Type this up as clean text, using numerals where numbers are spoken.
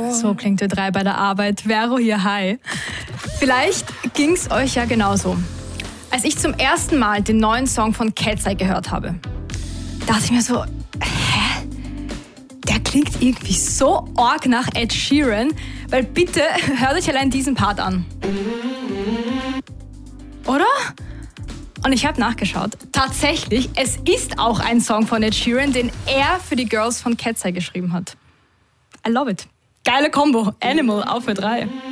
So klingt Ö3 bei der Arbeit. Vero hier, hi. Vielleicht ging's euch ja genauso. Als ich zum ersten Mal den neuen Song von Cat's Eye gehört habe, dachte ich mir so, der klingt irgendwie so arg nach Ed Sheeran, weil bitte hört euch allein diesen Part an. Oder? Und ich habe nachgeschaut. Tatsächlich, es ist auch ein Song von Ed Sheeran, den er für die Girls von Cat's Eye geschrieben hat. I love it. Geile Kombo. Animal auf Ö3.